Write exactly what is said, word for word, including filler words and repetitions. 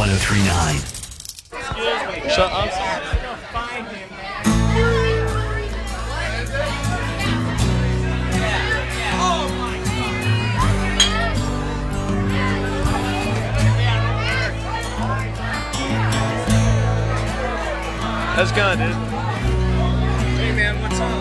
one oh three point nine. Excuse me. Shut up. Find him. Oh my God. That's good, dude. Hey man, what's up?